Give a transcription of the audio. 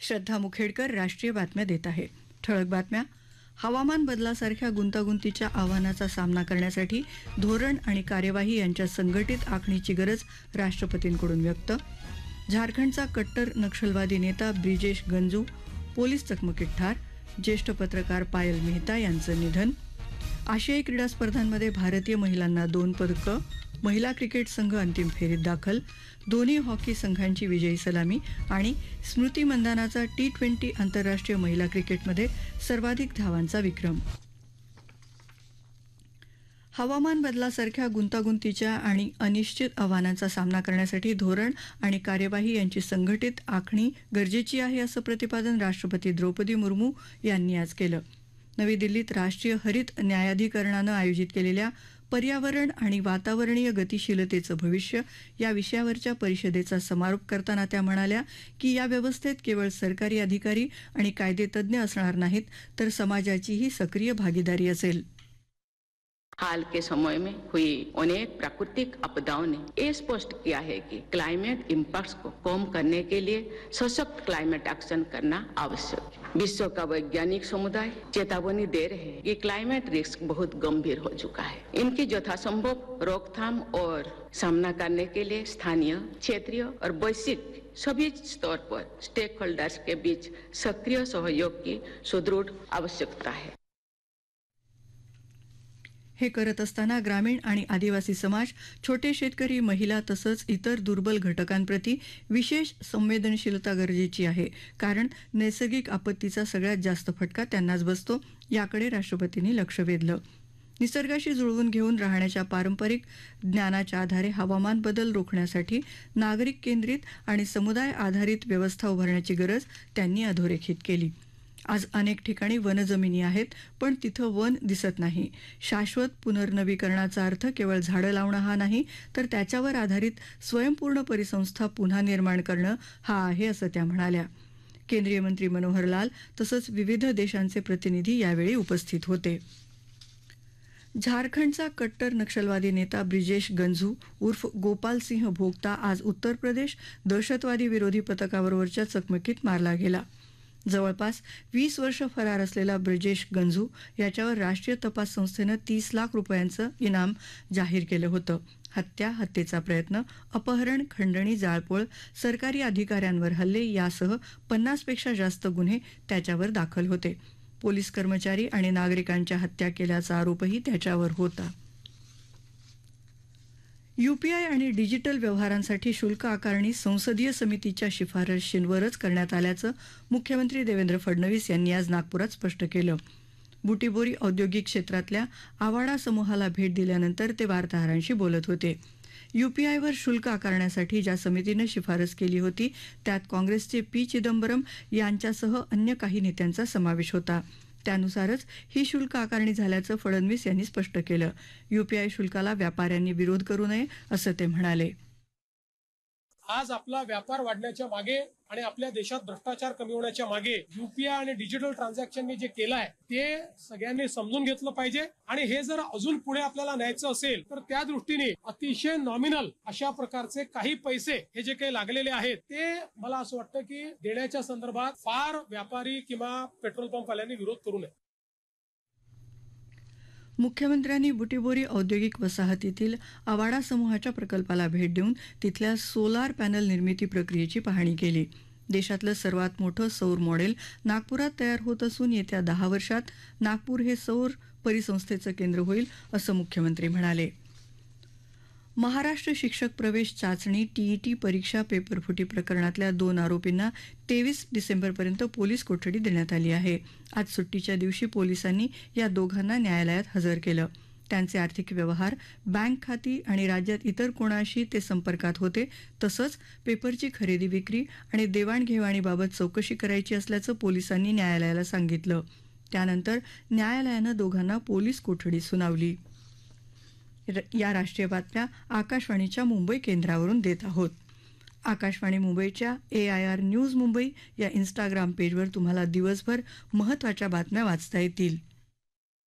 श्रद्धा मुखेडकर राष्ट्रीय बातम्या देत आहे. ठळक बातम्या. हवामान बदलासारख्या गुंतागुंतीच्या आव्हानाचा सामना करण्यासाठी धोरण आणि कार्यवाही यांच्या संघटित आखणीची गरज राष्ट्रपतींकडून व्यक्त. झारखंडचा कट्टर नक्षलवादी नेता ब्रिजेश गंजू पोलीस चकमकीत ठार. ज्येष्ठ पत्रकार पायल मेहता यांचं निधन. आशियाई क्रीडा स्पर्धांमध्ये भारतीय महिलांना 2 पदकं. महिला क्रिकेट संघ अंतिम फेरीत दाखल. दोन्ही हॉकी संघांची विजयी सलामी. आणि स्मृती मंदानाचा T20 आंतरराष्ट्रीय महिला क्रिकेटमध्ये सर्वाधिक धावांचा विक्रम. हवामान बदलासारख्या गुंतागुंतीच्या आणि अनिश्चित आव्हानांचा सामना करण्यासाठी धोरण आणि कार्यवाही यांची संघटित आखणी गरजेची आहे, असं प्रतिपादन राष्ट्रपती द्रौपदी मुर्मू यांनी आज केलं. नवी दिल्लीत राष्ट्रीय हरित न्यायाधिकरणानं आयोजित केलेल्या पर्यावरण आणि वातावरणीय गतिशीलतेचं भविष्य या विषयावरच्या परिषदेचा समारोप करताना त्या म्हणाल्या की या व्यवस्थेत केवळ सरकारी अधिकारी आणि कायदेतज्ञ असणार नाहीत, तर समाजाचीही सक्रिय भागीदारी असेल. हाल के समय में हुई अनेक प्राकृतिक आपदाओं ने ये स्पष्ट किया है कि क्लाइमेट इम्पैक्ट्स को कम करने के लिए सशक्त क्लाइमेट एक्शन करना आवश्यक है. विश्व का वैज्ञानिक समुदाय चेतावनी दे रहे हैं कि क्लाइमेट रिस्क बहुत गंभीर हो चुका है. इनकी यथासंभव रोकथाम और सामना करने के लिए स्थानीय, क्षेत्रीय और वैश्विक सभी स्तर पर स्टेक होल्डर्स के बीच सक्रिय सहयोग की सुदृढ़ आवश्यकता है. हे करत असताना ग्रामीण आणि आदिवासी समाज, छोटे शेतकरी, महिला तसंच इतर दुर्बल घटकांप्रती विशेष संवेदनशीलता गरजेची आहे, कारण नैसर्गिक आपत्तीचा सगळ्यात जास्त फटका त्यांनाच बसतो. याकडे राष्ट्रपतींनी लक्ष वेधलं. निसर्गाशी जुळवून घेऊन राहण्याच्या पारंपरिक ज्ञानाच्या आधारे हवामान बदल रोखण्यासाठी नागरिक केंद्रित आणि समुदाय आधारित व्यवस्था उभारण्याची गरज त्यांनी अधोरेखित केली. आज अनेक ठिकाणी वनजमिनी आहेत, पण तिथं वन दिसत नाही. शाश्वत पुनर्नवीकरणाचा अर्थ केवळ झाडं लावणं हा नाही, तर त्याच्यावर आधारित स्वयंपूर्ण परिसंस्था पुन्हा निर्माण करणं हा आहे, असं त्या म्हणाल्या. केंद्रीय मंत्री मनोहर लाल तसंच विविध देशांचे प्रतिनिधी यावेळी उपस्थित होते. झारखंडचा कट्टर नक्षलवादी नेता ब्रिजेश गंझू उर्फ गोपाल सिंह भोगता आज उत्तर प्रदेश दहशतवादी विरोधी पथकाबरोबरच्या चकमकीत मारला गेला. जवळपास 20 वर्ष फरार असलेला ब्रिजेश गंझू याच्यावर राष्ट्रीय तपास संस्थेनं 30 लाख रुपयांचं इनाम जाहीर केलं होतं. हत्या, हत्येचा प्रयत्न, अपहरण, खंडणी, जाळपोळ, सरकारी अधिकाऱ्यांवर हल्ले यासह 50 पेक्षा जास्त गुन्हे त्याच्यावर दाखल होते. पोलीस कर्मचारी आणि नागरिकांच्या हत्या केल्याचा आरोपही त्याच्यावर होता. UPI आणि डिजिटल व्यवहारांसाठी शुल्क आकारणी संसदीय समितीच्या शिफारशींवरच करण्यात आल्याचं मुख्यमंत्री देवेंद्र फडणवीस यांनी आज नागपुरात स्पष्ट केलं. बुटीबोरी औद्योगिक क्षेत्रातल्या आवाडा समूहाला भेट दिल्यानंतर ते वार्ताहरांशी बोलत होते. UPIवर शुल्क आकारण्यासाठी ज्या समितीनं शिफारस केली होती त्यात काँग्रेसचे P. चिदंबरम यांच्यासह अन्य काही नेत्यांचा समावेश होता. त्यानुसारच ही शुल्क आकारणी झाल्याचं फडणवीस यांनी स्पष्ट केलं. UPI शुल्काला व्यापाऱ्यांनी विरोध करू नये, असं ते म्हणाले. आज आपला व्यापार वाढण्याच्या मागे आणि आपल्या देशात भ्रष्टाचार कमी होण्याच्या मागे UPI आणि डिजिटल ट्रान्झॅक्शनने जे केलं आहे ते सगळ्यांनी समजून घेतलं पाहिजे. आणि हे जर अजून पुढे आपल्याला न्यायचं असेल तर त्या दृष्टीने अतिशय नॉमिनल अशा प्रकारचे काही पैसे हे जे काही लागलेले आहेत ते मला असं वाटतं की देण्याच्या संदर्भात फार व्यापारी किंवा पेट्रोल पंपवाल्यांनी विरोध करू नये. मुख्यमंत्र्यांनी बुटीबोरी औद्योगिक वसाहतीतील आवाडा समूहाच्या प्रकल्पाला भेट देऊन तिथल्या सोलार पॅनल निर्मिती प्रक्रियेची पाहणी केली. देशातलं सर्वात मोठं सौर मॉडेल नागपुरात तयार होत असून येत्या 10 वर्षात नागपूर हे सौर परिसंस्थेचं केंद्र होईल, असं मुख्यमंत्री म्हणाले. महाराष्ट्र शिक्षक प्रवेश चाचणी TET परीक्षा पेपरफुटी प्रकरणातल्या 2 आरोपींना 23 डिसेंबरपर्यंत पोलीस कोठडी देण्यात आली आहे. आज सुट्टीच्या दिवशी पोलिसांनी या दोघांना न्यायालयात हजर केलं. त्यांचे आर्थिक व्यवहार, बँक खाती आणि राज्यात इतर कोणाशी ते संपर्कात होते तसंच पेपरची खरेदी विक्री आणि देवाणघेवाणीबाबत चौकशी करायची असल्याचं पोलिसांनी न्यायालयाला सांगितलं. त्यानंतर न्यायालयानं दोघांना पोलीस कोठडी सुनावली. या राष्ट्रीय बातम्या आकाशवाणीच्या मुंबई केंद्रावरून देत आहोत. आकाशवाणी मुंबईच्या AIR न्यूज मुंबई या इंस्टाग्राम पेजवर तुम्हाला दिवसभर महत्त्वाच्या बातम्या वाचता येतील.